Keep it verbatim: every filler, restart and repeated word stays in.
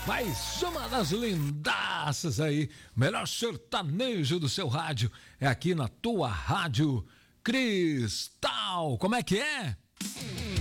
Mais uma das lindaças aí, melhor sertanejo do seu rádio, é aqui na tua rádio Cristal. Como é que é?